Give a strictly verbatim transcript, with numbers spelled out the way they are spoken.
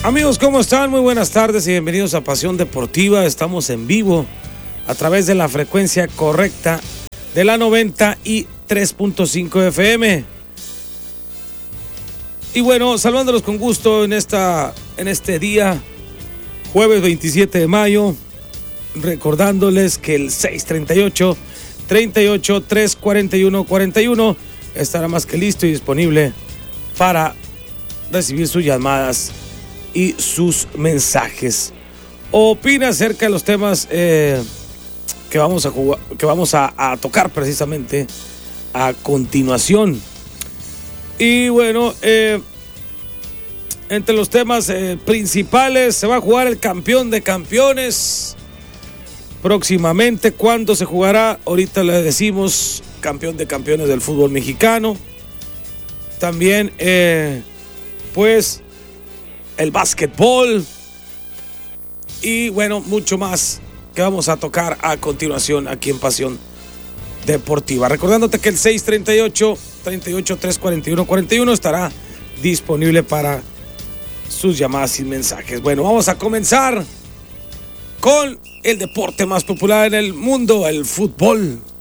Amigos, ¿cómo están? Muy buenas tardes y bienvenidos a Pasión Deportiva. Estamos en vivo a través de la frecuencia correcta de la noventa y tres punto cinco F M. Y bueno, saludándolos con gusto en, esta, en este día, jueves veintisiete de mayo, recordándoles que el seis treinta y ocho, treinta y ocho, tres cuarenta y uno, cuarenta y uno estará más que listo y disponible para recibir sus llamadas y sus mensajes. Opina acerca de los temas eh, que vamos a jugar, que vamos a, a tocar precisamente a continuación. Y bueno, eh, entre los temas eh, principales, se va a jugar el campeón de campeones próximamente. ¿Cuándo se jugará? Ahorita le decimos, campeón de campeones del fútbol mexicano. También, eh, pues, el básquetbol y bueno, mucho más que vamos a tocar a continuación aquí en Pasión Deportiva. Recordándote que el seis treinta y ocho, treinta y ocho, tres cuarenta y uno, cuarenta y uno estará disponible para sus llamadas y mensajes. Bueno, vamos a comenzar con el deporte más popular en el mundo, el fútbol.